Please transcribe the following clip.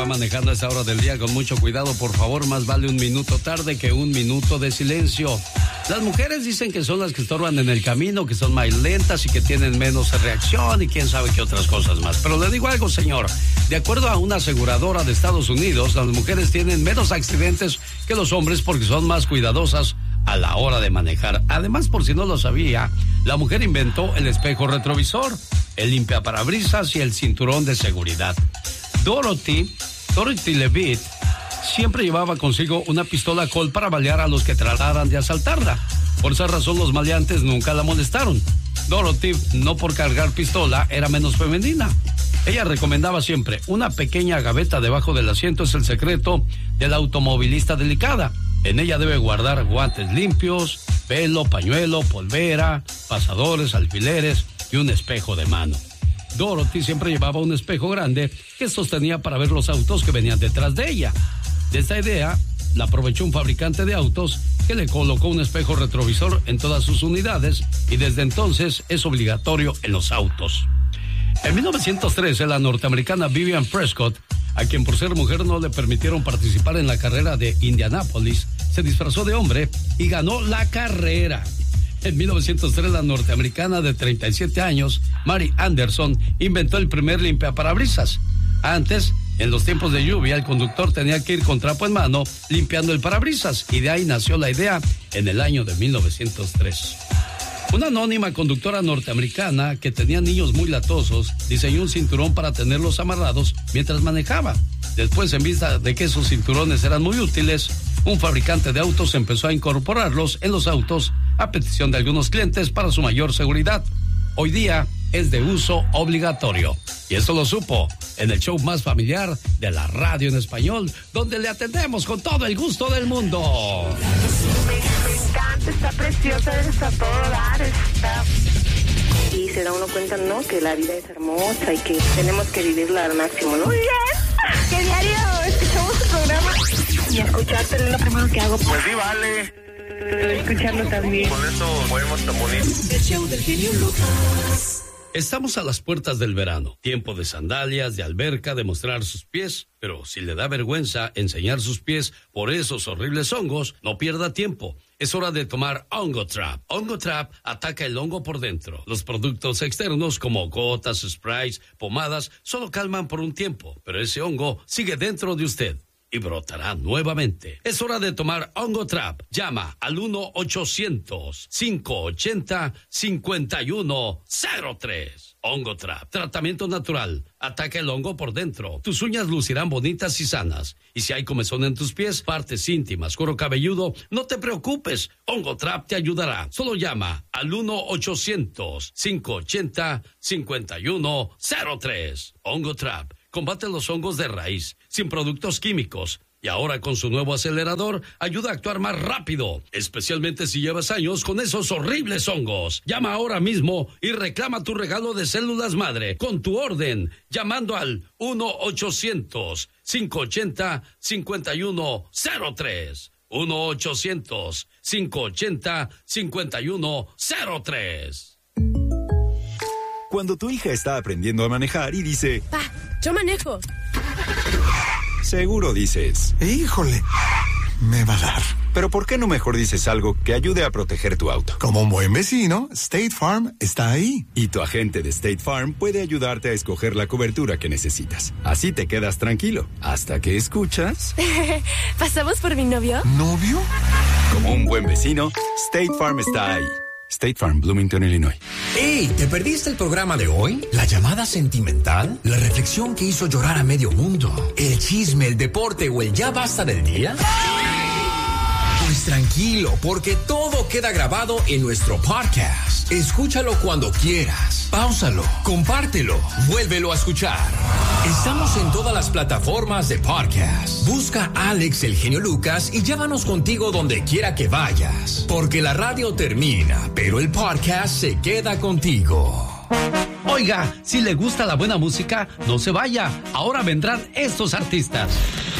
Manejando a esa hora del día con mucho cuidado, por favor, más vale un minuto tarde que un minuto de silencio. Las mujeres dicen que son las que estorban en el camino, que son más lentas y que tienen menos reacción y quién sabe qué otras cosas más. Pero le digo algo, señor, de acuerdo a una aseguradora de Estados Unidos, las mujeres tienen menos accidentes que los hombres porque son más cuidadosas a la hora de manejar. Además, por si no lo sabía, la mujer inventó el espejo retrovisor, el limpiaparabrisas y el cinturón de seguridad. Dorothy Levitt siempre llevaba consigo una pistola Colt para balear a los que trataran de asaltarla. Por esa razón, los maleantes nunca la molestaron. Dorothy, no por cargar pistola, era menos femenina. Ella recomendaba siempre: una pequeña gaveta debajo del asiento es el secreto de la automovilista delicada. En ella debe guardar guantes limpios, pelo, pañuelo, polvera, pasadores, alfileres y un espejo de mano. Dorothy siempre llevaba un espejo grande que sostenía para ver los autos que venían detrás de ella. De esta idea la aprovechó un fabricante de autos que le colocó un espejo retrovisor en todas sus unidades y desde entonces es obligatorio en los autos. En 1913, la norteamericana Vivian Prescott, a quien por ser mujer no le permitieron participar en la carrera de Indianápolis, se disfrazó de hombre y ganó la carrera. En 1903, la norteamericana de 37 años, Mary Anderson, inventó el primer limpiaparabrisas. Antes, en los tiempos de lluvia, el conductor tenía que ir con trapo en mano limpiando el parabrisas, y de ahí nació la idea en el año de 1903. Una anónima conductora norteamericana que tenía niños muy latosos diseñó un cinturón para tenerlos amarrados mientras manejaba. Después, en vista de que esos cinturones eran muy útiles, un fabricante de autos empezó a incorporarlos en los autos a petición de algunos clientes para su mayor seguridad. Hoy día es de uso obligatorio. Y esto lo supo en el show más familiar de la radio en español, donde le atendemos con todo el gusto del mundo. Me encanta, está preciosa, está a todo dar, está... Y se da uno cuenta, ¿no?, que la vida es hermosa y que tenemos que vivirla al máximo, ¿no? ¡Que diario escuchamos su programa! Y escucharte es lo primero que hago. Pues sí, vale. Escucharlo también. Por eso podemos tan bonito. El show del genio Lucas. Estamos a las puertas del verano, tiempo de sandalias, de alberca, de mostrar sus pies, pero si le da vergüenza enseñar sus pies por esos horribles hongos, no pierda tiempo. Es hora de tomar Hongo Trap. Hongo Trap ataca el hongo por dentro. Los productos externos como gotas, sprays, pomadas, solo calman por un tiempo, pero ese hongo sigue dentro de usted y brotará nuevamente. Es hora de tomar Hongo Trap. Llama al 1-800-580-5103. Hongo Trap. Tratamiento natural. Ataca el hongo por dentro. Tus uñas lucirán bonitas y sanas. Y si hay comezón en tus pies, partes íntimas, cuero cabelludo, no te preocupes. Hongo Trap te ayudará. Solo llama al 1-800-580-5103. Hongo Trap. Combate los hongos de raíz, sin productos químicos. Y ahora con su nuevo acelerador, ayuda a actuar más rápido, especialmente si llevas años con esos horribles hongos. Llama ahora mismo y reclama tu regalo de células madre con tu orden, llamando al 1-800-580-5103. 1-800-580-5103. Cuando tu hija está aprendiendo a manejar y dice... Pa, yo manejo. Seguro dices... Híjole, me va a dar. Pero ¿por qué no mejor dices algo que ayude a proteger tu auto? Como un buen vecino, State Farm está ahí. Y tu agente de State Farm puede ayudarte a escoger la cobertura que necesitas. Así te quedas tranquilo, hasta que escuchas... ¿Pasamos por mi novio? ¿Novio? Como un buen vecino, State Farm está ahí. State Farm, Bloomington, Illinois. ¡Ey! ¿Te perdiste el programa de hoy? ¿La llamada sentimental? ¿La reflexión que hizo llorar a medio mundo? ¿El chisme, el deporte o el ya basta del día? Pues tranquilo, porque todo queda grabado en nuestro podcast. Escúchalo cuando quieras. Páusalo, compártelo, vuélvelo a escuchar. Estamos en todas las plataformas de podcast. Busca Alex el Genio Lucas y llévanos contigo donde quiera que vayas. Porque la radio termina, pero el podcast se queda contigo. Oiga, si le gusta la buena música, no se vaya. Ahora vendrán estos artistas.